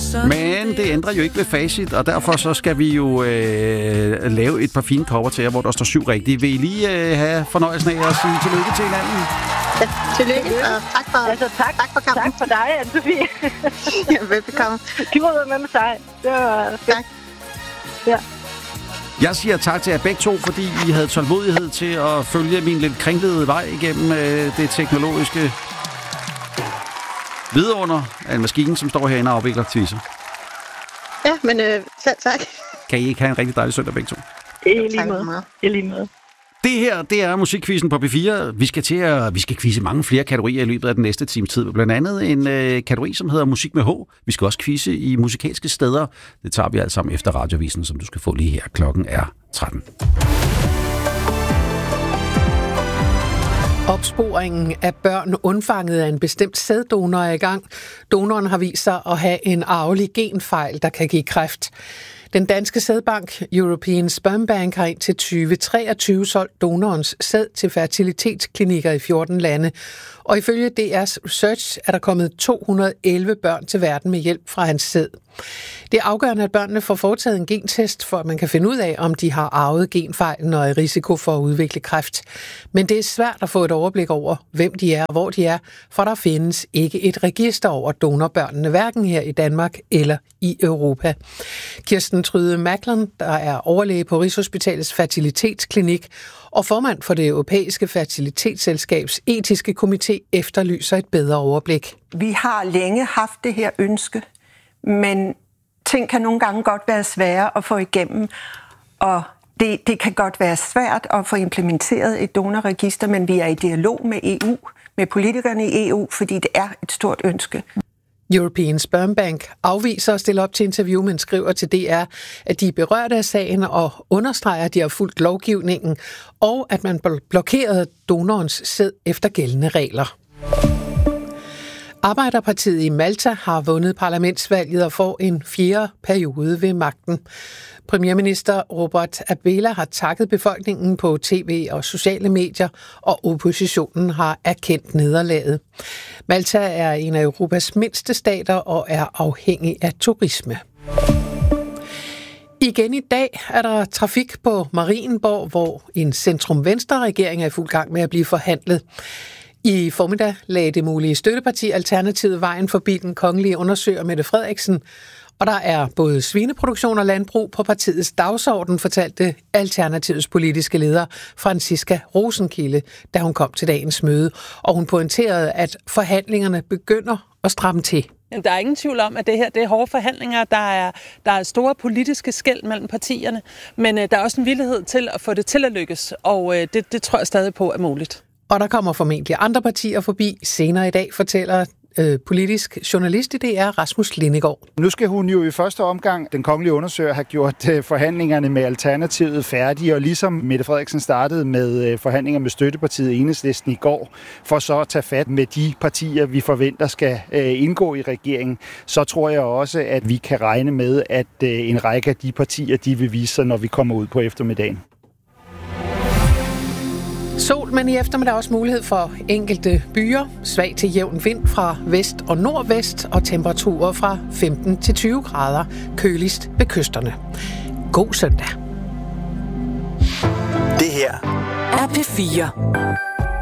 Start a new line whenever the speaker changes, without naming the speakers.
Men det ændrer jo ikke ved facit, og derfor så skal vi jo lave et par fine cover til jer, hvor der står 7 rigtige. Vil I lige have fornøjelsen af at sige tillykke til hinanden?
Ja, tillykke, og tak for kampen.
Tak for dig, Anne-Sophie.
Ja, velbekomme.
Du var med med sig. Det var fedt.
Tak.
Ja.
Jeg siger tak til jer begge to, fordi I havde tålmodighed til at følge min lidt kringlede vej igennem det teknologiske vidunder af en maskine, som står herinde og afvikler quizzer.
Ja, men selv tak.
Kan I ikke have en rigtig dejlig søndag begge to?
I lige måde.
Det her, det er musikquizzen på P4. Vi skal quizze mange flere kategorier i løbet af den næste times tid. Blandt andet en kategori, som hedder Musik med H. Vi skal også quizze i musikalske steder. Det tager vi alt sammen efter radiovisen, som du skal få lige her. Klokken er 13.
Opsporingen af børn undfanget af en bestemt sæddonor er i gang. Donoren har vist sig at have en arvelig genfejl, der kan give kræft. Den danske sædbank European Sperm Bank har indtil 2023 solgt donorens sæd til fertilitetsklinikker i 14 lande. Og ifølge DR's research er der kommet 211 børn til verden med hjælp fra hans sæd. Det er afgørende, at børnene får foretaget en gentest, for at man kan finde ud af, om de har arvet genfejlen og er i risiko for at udvikle kræft. Men det er svært at få et overblik over, hvem de er og hvor de er, for der findes ikke et register over donorbørnene, hverken her i Danmark eller i Europa. Kirsten Tryde Macklin, der er overlæge på Rigshospitalets fertilitetsklinik og formand for det europæiske fertilitetsselskabs etiske komité, efterlyser et bedre overblik.
Vi har længe haft det her ønske, men ting kan nogle gange godt være svære at få igennem, og det kan godt være svært at få implementeret et donorregister, men vi er i dialog med EU, med politikerne i EU, fordi det er et stort ønske.
European Sperm Bank afviser at stille op til interview, men skriver til DR, at de er berørte af sagen og understreger, at de har fulgt lovgivningen, og at man blokerede donorens sæd efter gældende regler. Arbejderpartiet i Malta har vundet parlamentsvalget og får en 4. periode ved magten. Premierminister Robert Abela har takket befolkningen på tv og sociale medier, og oppositionen har erkendt nederlaget. Malta er en af Europas mindste stater og er afhængig af turisme. Igen i dag er der trafik på Marienborg, hvor en centrum-venstre-regering er i fuld gang med at blive forhandlet. I formiddag lagde det mulige støtteparti Alternativet vejen forbi den kongelige undersøger Mette Frederiksen, og der er både svineproduktion og landbrug på partiets dagsorden, fortalte Alternativets politiske leder Franziska Rosenkilde, da hun kom til dagens møde, og hun pointerede, at forhandlingerne begynder at stramme til.
Der er ingen tvivl om, at det her det er hårde forhandlinger. Der er store politiske skel mellem partierne, men der er også en villighed til at få det til at lykkes, og det tror jeg stadig på er muligt.
Og der kommer formentlig andre partier forbi senere i dag, fortæller politisk journalist i DR, Rasmus Lindegaard.
Nu skal hun jo i første omgang, den kongelige undersøger, have gjort forhandlingerne med Alternativet færdige, og ligesom Mette Frederiksen startede med forhandlinger med støttepartiet Enhedslisten i går, for så at tage fat med de partier, vi forventer skal indgå i regeringen, så tror jeg også, at vi kan regne med, at en række af de partier, de vil vise sig, når vi kommer ud på eftermiddagen.
Sol, men i eftermiddag også mulighed for enkelte byer. Svag til jævn vind fra vest og nordvest og temperaturer fra 15 til 20 grader. Køligst ved kysterne. God søndag.
Det her er P4.